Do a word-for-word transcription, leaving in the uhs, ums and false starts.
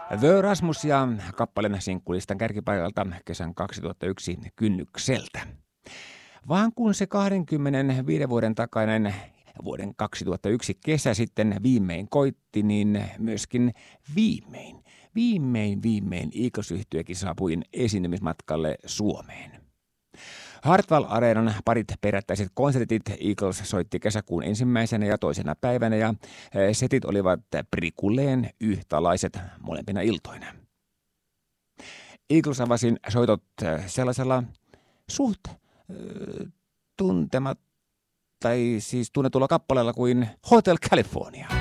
The Rasmus ja kappaleen sinkkulistan kärkipaikalta kesän kaksituhattayksi kynnykseltä. Vaan kun se kaksikymmentäviisi vuoden takainen vuoden kaksituhattayksi kesä sitten viimein koitti, niin myöskin viimein, viimein, viimein Eagles-yhtyekin saapui esiintymismatkalle Suomeen. Hartwall Areenan parit perättäiset konsertit Eagles soitti kesäkuun ensimmäisenä ja toisena päivänä ja setit olivat prikulleen yhtälaiset molempina iltoina. Eagles avasi soitot sellaisella suht äh, tuntemat tai siis tunnetulla kappaleella kuin Hotel California.